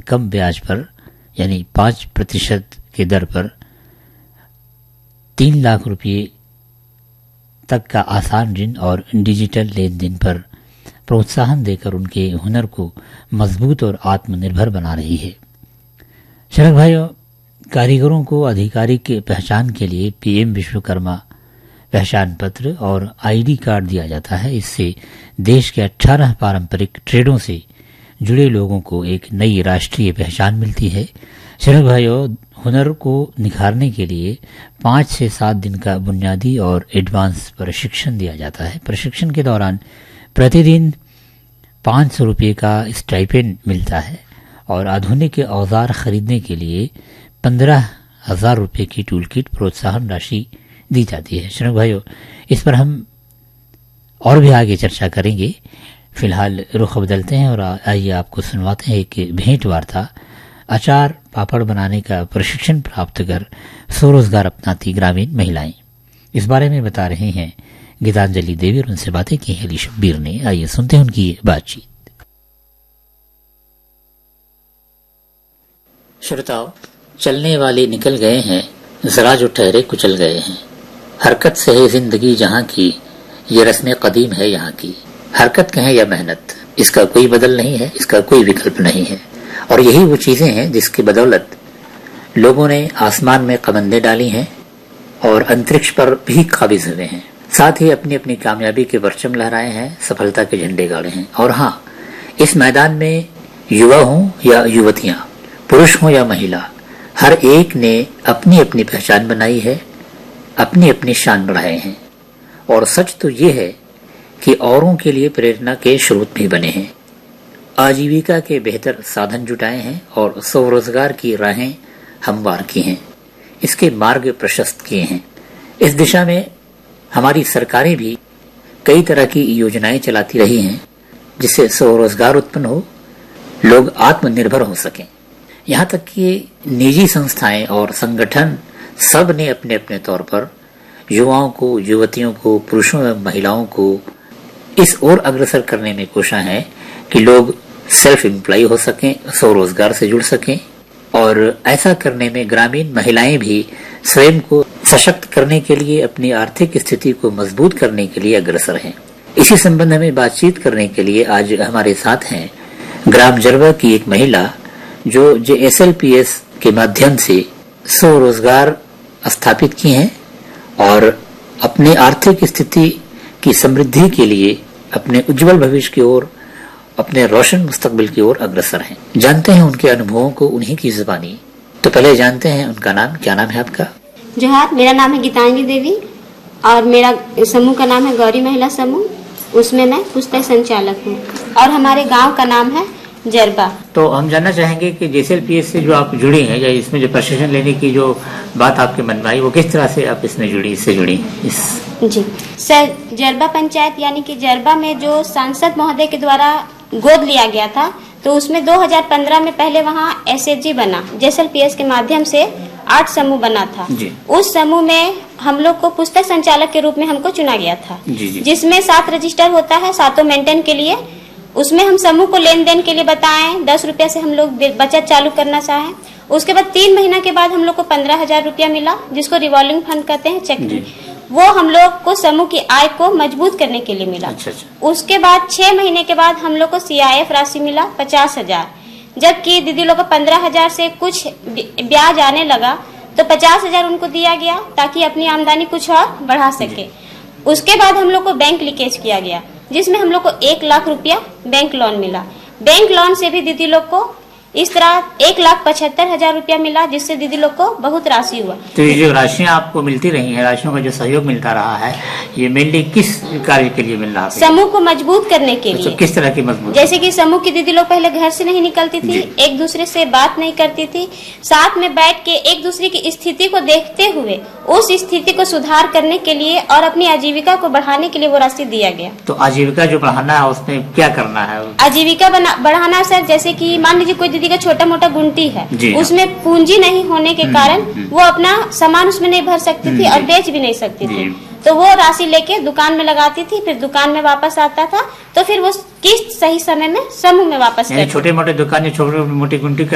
कम ब्याज पर यानी 5% की दर पर 3 लाख रुपये तक का आसान ऋण और डिजिटल लेन देन पर प्रोत्साहन देकर उनके हुनर को मजबूत और आत्मनिर्भर बना रही है। श्रमिक भाइयों, कारीगरों को आधिकारिक की पहचान के लिए पीएम विश्वकर्मा पहचान पत्र और आईडी कार्ड दिया जाता है। इससे देश के 18 पारंपरिक ट्रेडों से जुड़े लोगों को एक नई राष्ट्रीय पहचान मिलती है। श्रमिक भाइयों, हुनर को निखारने के लिए 5 से 7 दिन का बुनियादी और एडवांस प्रशिक्षण दिया जाता है। प्रशिक्षण के दौरान प्रतिदिन 500 रुपये का स्टाइपेंड मिलता है और आधुनिक औजार खरीदने के लिए 15,000 रुपये की टूल किट प्रोत्साहन राशि दी जाती है। श्रमिक भाइयों, इस पर हम और भी आगे चर्चा करेंगे। फिलहाल रुख बदलते हैं और आइए आपको सुनवाते हैं एक भेंट वार्ता। अचार पापड़ बनाने का प्रशिक्षण प्राप्त कर स्वरोजगार अपनाती ग्रामीण महिलाएं, इस बारे में बता रहे हैं गीतांजलि देवी और उनसे बातें की है शब्बीर ने। आइए सुनते हैं उनकी बातचीत। श्रोताओ, चलने वाले निकल गए हैं, जरा जो ठहरे कुचल गए हैं। हरकत से है जिंदगी जहाँ की, ये रस्म कदीम है यहाँ की। हरकत कहें या मेहनत, इसका कोई बदल नहीं है, इसका कोई विकल्प नहीं है। और यही वो चीजें हैं जिसकी बदौलत लोगों ने आसमान में कमंदे डाली हैं और अंतरिक्ष पर भी काबिज हुए हैं। साथ ही अपनी अपनी कामयाबी के परचम लहराए हैं, सफलता के झंडे गाड़े हैं। और हाँ, इस मैदान में युवा हों या युवतियां, पुरुष हों या महिला, हर एक ने अपनी अपनी पहचान बनाई है, अपनी अपनी शान बढ़ाए हैं। और सच तो ये है कि औरों के लिए प्रेरणा के स्रोत भी बने हैं। आजीविका के बेहतर साधन जुटाए हैं और स्वरोजगार की राहें हमवार की हैं, इसके मार्ग प्रशस्त किए हैं। इस दिशा में हमारी सरकारें भी कई तरह की योजनाएं चलाती रही हैं, जिससे स्वरोजगार उत्पन्न हो, लोग आत्मनिर्भर हो सकें। यहाँ तक कि निजी संस्थाएं और संगठन सब ने अपने अपने तौर पर युवाओं को, युवतियों को, पुरुषों एवं महिलाओं को इस ओर अग्रसर करने में कोशिश है कि लोग सेल्फ एम्प्लॉय हो सकें, स्वरोजगार से जुड़ सकें। और ऐसा करने में ग्रामीण महिलाएं भी स्वयं को सशक्त करने के लिए, अपनी आर्थिक स्थिति को मजबूत करने के लिए अग्रसर हैं। इसी संबंध में बातचीत करने के लिए आज हमारे साथ हैं ग्राम जरबा की एक महिला जो JSLPS के माध्यम से स्वरोजगार स्थापित किए हैं और अपने आर्थिक स्थिति की समृद्धि के लिए, अपने उज्जवल भविष्य की ओर, अपने रोशन मुस्तकबिल की ओर अग्रसर हैं। जानते हैं उनके अनुभवों को उन्हीं की जुबानी। तो पहले जानते हैं उनका नाम। क्या नाम है आपका? जोहार, मेरा नाम है गीतांजलि देवी और मेरा समूह का नाम है गौरी महिला समूह। उसमें मैं पुस्तक संचालक हूँ और हमारे गांव का नाम है जरबा। तो हम जानना चाहेंगे कि JSLPS से जो आप जुड़ी हैं या इसमें जो प्रशिक्षण लेने की जो बात आपके मन में आई, वो किस तरह से आप इसमें जुड़ी, इससे जुड़ी? जी सर, जरबा पंचायत यानी कि जरबा में जो सांसद महोदय के द्वारा गोद लिया गया था, तो उसमें 2015 में पहले वहाँ SHG बना, JSLPS के माध्यम से 8 समूह बना था। उस समूह में हम लोग को पुस्तक संचालक के रूप में हमको चुना गया था, जिसमें 7 रजिस्टर होता है, 7 मेंटेन के लिए। उसमें हम समूह को लेन देन के लिए बताएं, 10 रुपया से हम लोग बचत चालू करना चाहें। उसके बाद 3 महीना के बाद हम लोग को 15,000 रुपया मिला, जिसको रिवॉल्विंग फंड कहते हैं, चेक। वो हम लोग को समूह की आय को मजबूत करने के लिए मिला। उसके बाद 6 महीने के बाद हम लोग को CIF राशि मिला 50,000, जबकि दीदी लोग को 15,000 से कुछ ब्याज आने लगा, तो 50,000 उनको दिया गया ताकि अपनी आमदनी कुछ और बढ़ा सके। उसके बाद हम लोग को बैंक लीकेज किया गया, जिसमें हम लोग को 1 लाख रुपया बैंक लोन मिला। बैंक लोन से भी दीदी लोग को इस तरह 1,75,000 रुपया मिला, जिससे दीदी लोग को बहुत राशि हुआ। तो ये जो राशियाँ आपको मिलती रही हैं, राशियों का जो सहयोग मिलता रहा है, ये मेनली किस कार्य के लिए मिल रहा है? समूह को मजबूत करने के लिए। किस तरह की मजबूत? जैसे कि समूह की दीदी लोग पहले घर से नहीं निकलती थी, एक दूसरे से बात नहीं करती थी, साथ में बैठ के एक दूसरे की स्थिति को देखते हुए उस स्थिति को सुधार करने के लिए और अपनी आजीविका को बढ़ाने के लिए वो राशि दिया गया। तो आजीविका जो बढ़ाना है, उसमें क्या करना है? आजीविका बढ़ाना सर, जैसे कि मान लीजिए कोई दीदी का छोटा मोटा गुंटी है, उसमें पूंजी नहीं होने के कारण वो अपना सामान उसमें नहीं भर सकती थी और बेच भी नहीं सकती थी, तो वो राशि लेके दुकान में लगाती थी, फिर दुकान में वापस आता था, तो फिर वो किस्त सही समय में समूह में वापस। छोटे मोटे दुकान, छोटे मोटी गुंटी